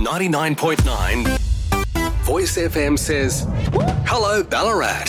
99.9 Voice FM says, hello Ballarat.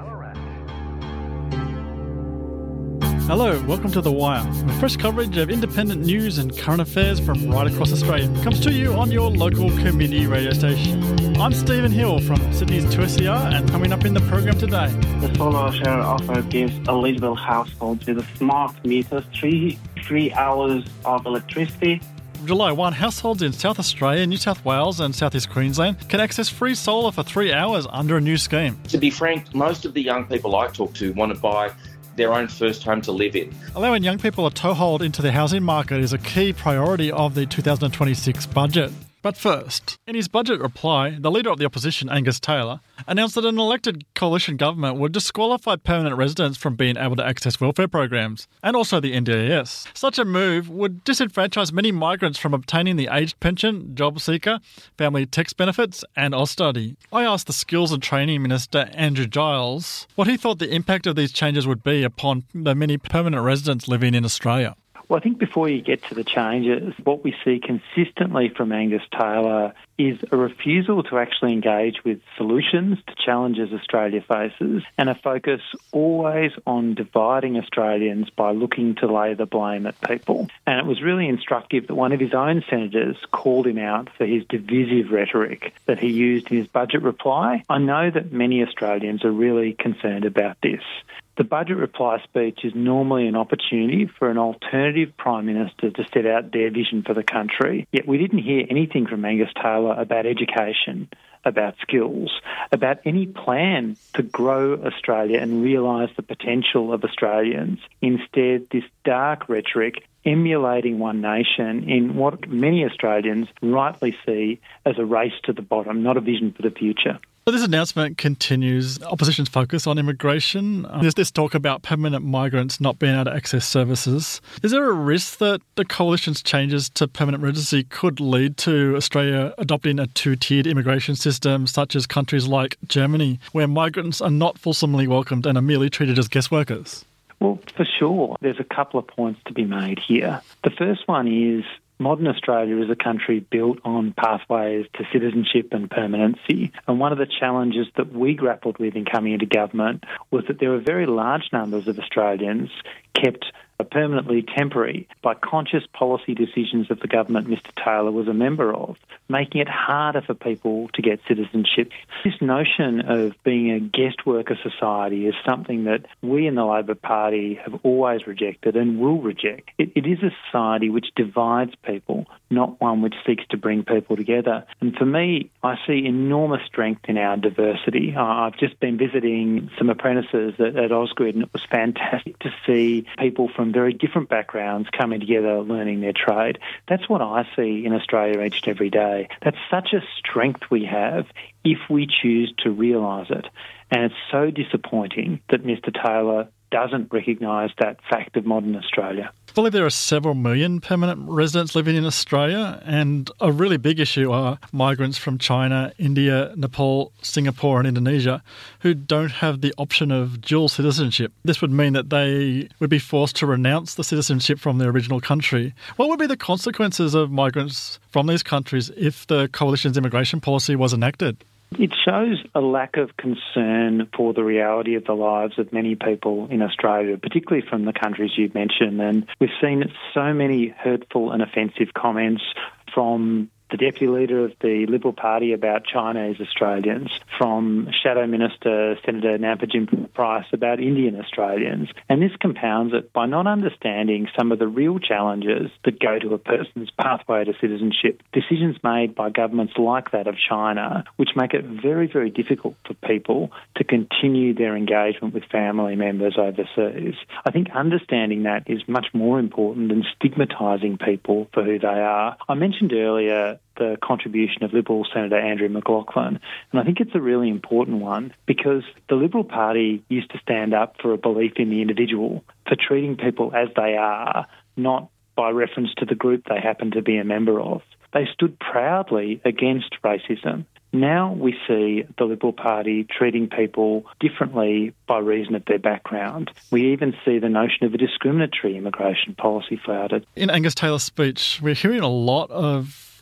Hello, welcome to The Wire, with fresh coverage of independent news and current affairs from right across Australia. Comes to you on your local community radio station. I'm Stephen Hill from Sydney's 2SER, and coming up in the program today. The solar share offer gives eligible households with smart meters 3 hours of electricity. July 1, households in South Australia, New South Wales and South East Queensland can access free solar for 3 hours under a new scheme. To be frank, most of the young people I talk to want to buy their own first home to live in. Allowing young people a toehold into the housing market is a key priority of the 2026 budget. But first, in his budget reply, the Leader of the Opposition, Angus Taylor, announced that an elected coalition government would disqualify permanent residents from being able to access welfare programs, and also the NDIS. Such a move would disenfranchise many migrants from obtaining the aged pension, job seeker, family tax benefits and Austudy. I asked the Skills and Training Minister, Andrew Giles, what he thought the impact of these changes would be upon the many permanent residents living in Australia. Well, I think before you get to the changes, what we see consistently from Angus Taylor is a refusal to actually engage with solutions to challenges Australia faces, and a focus always on dividing Australians by looking to lay the blame at people. And it was really instructive that one of his own senators called him out for his divisive rhetoric that he used in his budget reply. I know that many Australians are really concerned about this. The budget reply speech is normally an opportunity for an alternative Prime Minister to set out their vision for the country. Yet we didn't hear anything from Angus Taylor about education, about skills, about any plan to grow Australia and realise the potential of Australians. Instead, this dark rhetoric emulating One Nation in what many Australians rightly see as a race to the bottom, not a vision for the future. So this announcement continues opposition's focus on immigration. There's this talk about permanent migrants not being able to access services. Is there a risk that the coalition's changes to permanent residency could lead to Australia adopting a two-tiered immigration system, such as countries like Germany, where migrants are not fulsomely welcomed and are merely treated as guest workers? Well, for sure. There's a couple of points to be made here. The first one is modern Australia is a country built on pathways to citizenship and permanency. And one of the challenges that we grappled with in coming into government was that there were very large numbers of Australians kept permanently temporary by conscious policy decisions of the government Mr Taylor was a member of, making it harder for people to get citizenship. This notion of being a guest worker society is something that we in the Labor Party have always rejected and will reject. It is a society which divides people, not one which seeks to bring people together. And for me, I see enormous strength in our diversity. I've just been visiting some apprentices at Ausgrid, and it was fantastic to see people from very different backgrounds coming together, learning their trade. That's what I see in Australia each and every day. That's such a strength we have if we choose to realise it. And it's so disappointing that Mr Taylor doesn't recognise that fact of modern Australia. I believe there are several million permanent residents living in Australia, and a really big issue are migrants from China, India, Nepal, Singapore and Indonesia who don't have the option of dual citizenship. This would mean that they would be forced to renounce the citizenship from their original country. What would be the consequences of migrants from these countries if the coalition's immigration policy was enacted? It shows a lack of concern for the reality of the lives of many people in Australia, particularly from the countries you've mentioned. And we've seen so many hurtful and offensive comments from the Deputy Leader of the Liberal Party about Chinese Australians, from Shadow Minister Senator Nampijin Price about Indian Australians. And this compounds it by not understanding some of the real challenges that go to a person's pathway to citizenship. Decisions made by governments like that of China, which make it very, very difficult for people to continue their engagement with family members overseas. I think understanding that is much more important than stigmatising people for who they are. I mentioned earlier the contribution of Liberal Senator Andrew McLaughlin, and I think it's a really important one because the Liberal Party used to stand up for a belief in the individual, for treating people as they are, not by reference to the group they happen to be a member of. They stood proudly against racism. Now we see the Liberal Party treating people differently by reason of their background. We even see the notion of a discriminatory immigration policy flouted. In Angus Taylor's speech, we're hearing a lot of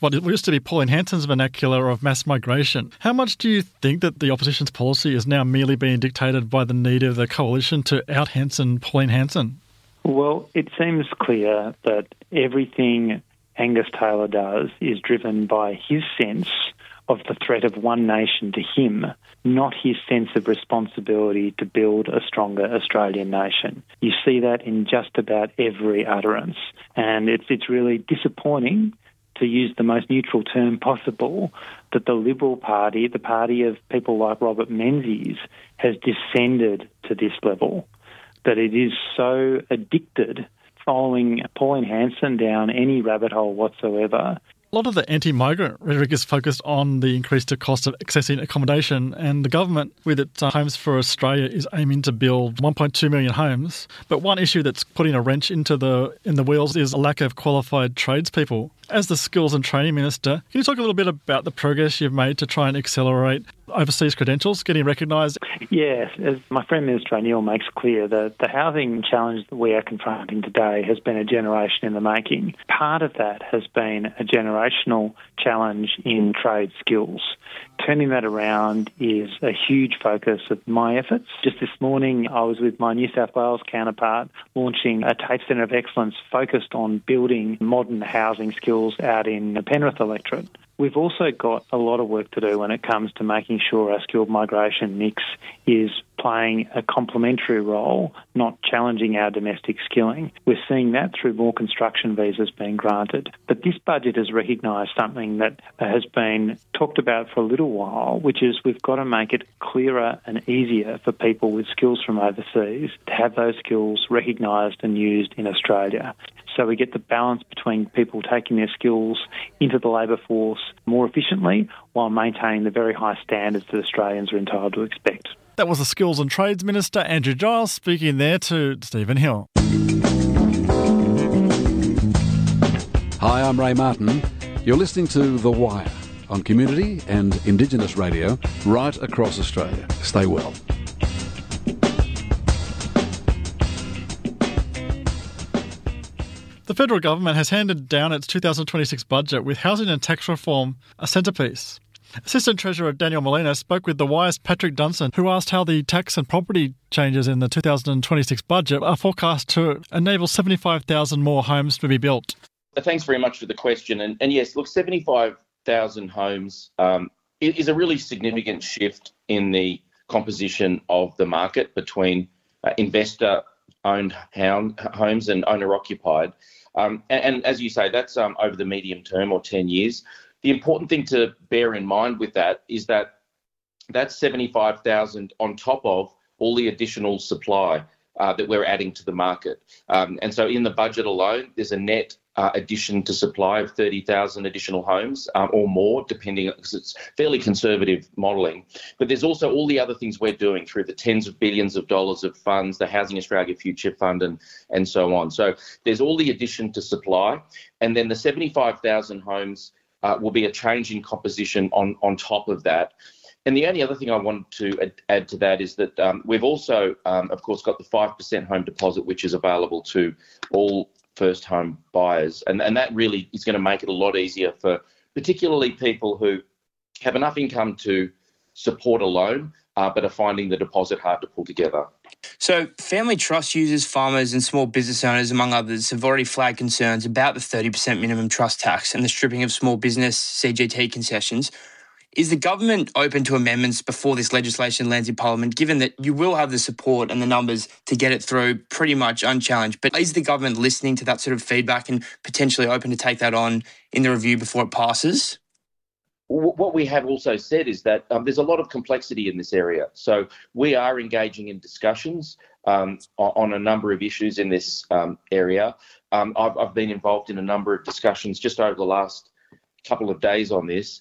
what used to be Pauline Hanson's vernacular of mass migration. How much do you think that the opposition's policy is now merely being dictated by the need of the coalition to out-Hanson Pauline Hanson? Well, it seems clear that everything Angus Taylor does is driven by his sense of the threat of one nation to him, not his sense of responsibility to build a stronger Australian nation. You see that in just about every utterance, and it's really disappointing, to use the most neutral term possible, that the Liberal Party, the party of people like Robert Menzies, has descended to this level, that it is so addicted following Pauline Hanson down any rabbit hole whatsoever. A lot of the anti-migrant rhetoric is focused on the increased cost of accessing accommodation, and the government, with its Homes for Australia, is aiming to build 1.2 million homes. But one issue that's putting a wrench in the wheels is a lack of qualified tradespeople. As the Skills and Training Minister, can you talk a little bit about the progress you've made to try and accelerate overseas credentials getting recognised? Yes, as my friend Minister O'Neill makes clear, the housing challenge that we are confronting today has been a generation in the making. Part of that has been a generational challenge in trade skills. Turning that around is a huge focus of my efforts. Just this morning, I was with my New South Wales counterpart launching a TAFE Centre of Excellence focused on building modern housing skills out in the Penrith electorate. We've also got a lot of work to do when it comes to making sure our skilled migration mix is playing a complementary role, not challenging our domestic skilling. We're seeing that through more construction visas being granted. But this budget has recognised something that has been talked about for a little while, which is we've got to make it clearer and easier for people with skills from overseas to have those skills recognised and used in Australia. So we get the balance between people taking their skills into the labour force more efficiently while maintaining the very high standards that Australians are entitled to expect. That was the Skills and Trades Minister, Andrew Giles, speaking there to Stephen Hill. Hi, I'm Ray Martin. You're listening to The Wire on Community and Indigenous Radio right across Australia. Stay well. The federal government has handed down its 2026 budget with housing and tax reform a centrepiece. Assistant Treasurer Daniel Molina spoke with The Wire's Patrick Dunson, who asked how the tax and property changes in the 2026 budget are forecast to enable 75,000 more homes to be built. Thanks very much for the question. And yes, look, 75,000 homes is a really significant shift in the composition of the market between investor-owned homes and owner-occupied. And as you say, that's over the medium term or 10 years. The important thing to bear in mind with that is that that's 75,000 on top of all the additional supply that we're adding to the market. And so in the budget alone, there's a net addition to supply of 30,000 additional homes or more, depending, because it's fairly conservative modelling. But there's also all the other things we're doing through the tens of billions of dollars of funds, the Housing Australia Future Fund and so on. So there's all the addition to supply. And then the 75,000 homes will be a change in composition on top of that. And the only other thing I want to add to that is that we've also, of course, got the 5% home deposit, which is available to all first home buyers. And that really is going to make it a lot easier for particularly people who have enough income to support a loan, but are finding the deposit hard to pull together. So family trust users, farmers and small business owners, among others, have already flagged concerns about the 30% minimum trust tax and the stripping of small business CGT concessions. Is the government open to amendments before this legislation lands in Parliament, given that you will have the support and the numbers to get it through pretty much unchallenged? But is the government listening to that sort of feedback and potentially open to take that on in the review before it passes? What we have also said is that there's a lot of complexity in this area. So we are engaging in discussions on a number of issues in this area. I've been involved in a number of discussions just over the last couple of days on this.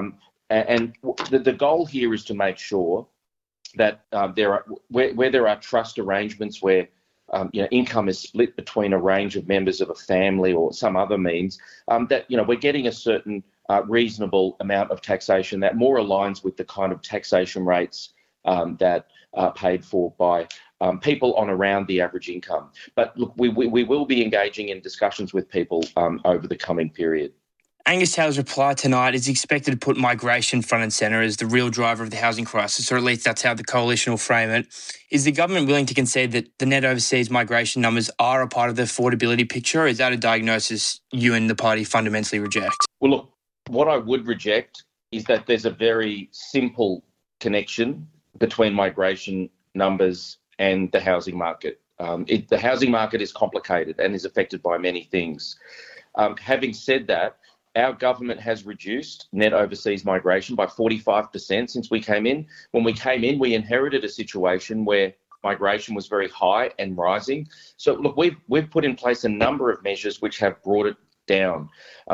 And the goal here is to make sure that where there are trust arrangements where income is split between a range of members of a family or some other means, that we're getting a certain reasonable amount of taxation that more aligns with the kind of taxation rates that are paid for by people on around the average income. But look, we will be engaging in discussions with people over the coming period. Angus Taylor's reply tonight is expected to put migration front and centre as the real driver of the housing crisis, or at least that's how the coalition will frame it. Is the government willing to concede that the net overseas migration numbers are a part of the affordability picture, or is that a diagnosis you and the party fundamentally reject? Well, look, what I would reject is that there's a very simple connection between migration numbers and the housing market. The housing market is complicated and is affected by many things. Having said that, our government has reduced net overseas migration by 45% since we came in. When we came in, we inherited a situation where migration was very high and rising. So, look, we've put in place a number of measures which have brought it down.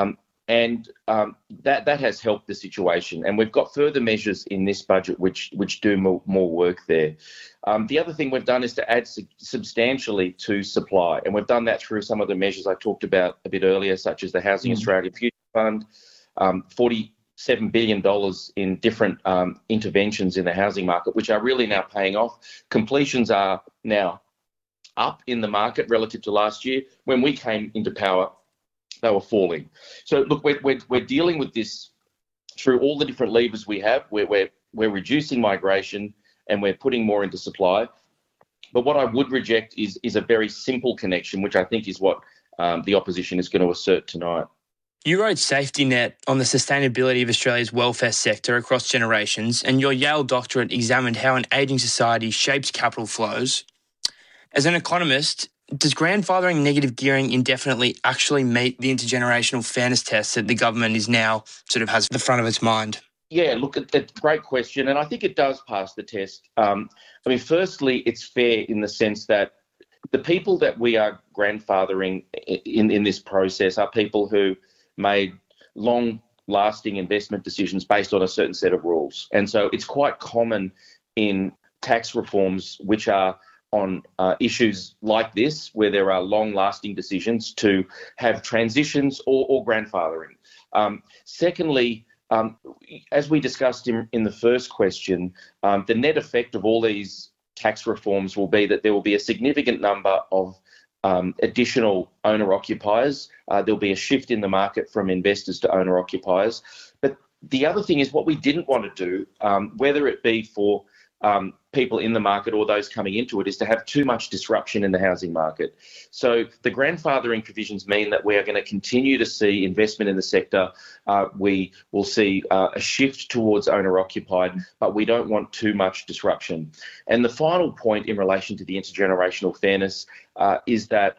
That has helped the situation. And we've got further measures in this budget which do more work there. The other thing we've done is to add substantially to supply. And we've done that through some of the measures I talked about a bit earlier, such as the Housing Australia Future Fund, $47 billion in different interventions in the housing market, which are really now paying off. Completions are now up in the market relative to last year. When we came into power, they were falling. So, look, we're dealing with this through all the different levers we have. We're reducing migration and we're putting more into supply. But what I would reject is a very simple connection, which I think is what the opposition is going to assert tonight. You wrote Safety Net on the sustainability of Australia's welfare sector across generations, and your Yale doctorate examined how an ageing society shapes capital flows. As an economist, does grandfathering negative gearing indefinitely actually meet the intergenerational fairness test that the government is now sort of has at the front of its mind? Yeah, look, it's a great question, and I think it does pass the test. Firstly, it's fair in the sense that the people that we are grandfathering in this process are people who made long-lasting investment decisions based on a certain set of rules. And so it's quite common in tax reforms which are on issues like this, where there are long-lasting decisions, to have transitions or grandfathering. Secondly, as we discussed in the first question, the net effect of all these tax reforms will be that there will be a significant number of additional owner-occupiers. There'll be a shift in the market from investors to owner-occupiers. But the other thing is what we didn't want to do, whether it be for people in the market or those coming into it, is to have too much disruption in the housing market. So the grandfathering provisions mean that we are going to continue to see investment in the sector. We will see a shift towards owner-occupied, but we don't want too much disruption. And the final point in relation to the intergenerational fairness is that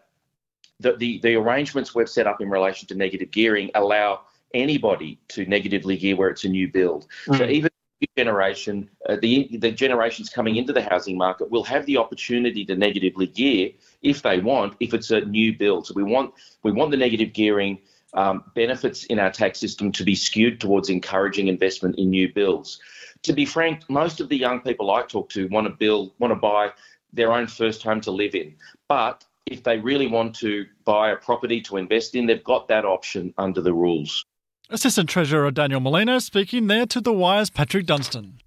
the arrangements we've set up in relation to negative gearing allow anybody to negatively gear where it's a new build. So even generation, the generations coming into the housing market will have the opportunity to negatively gear if they want, if it's a new build. So we want the negative gearing benefits in our tax system to be skewed towards encouraging investment in new builds. To be frank, most of the young people I talk to want to buy their own first home to live in. But if they really want to buy a property to invest in, they've got that option under the rules. Assistant Treasurer Daniel Molino speaking there to The Wire's Patrick Dunstan.